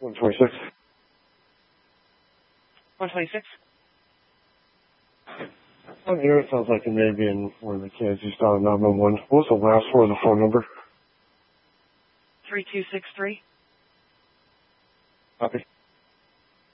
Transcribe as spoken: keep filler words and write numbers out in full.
one twenty-six. one twenty-six? On here, it sounds like it may be in one of the kids. He's dialing nine one one. What's the last four of the phone number? three two six three. Copy.